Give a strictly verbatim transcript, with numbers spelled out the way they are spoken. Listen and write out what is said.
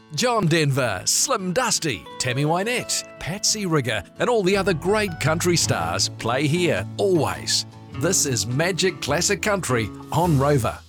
John Denver, Slim Dusty, Tammy Wynette, Patsy Rigger, and all the other great country stars play here always. This is Magic Classic Country on Rover.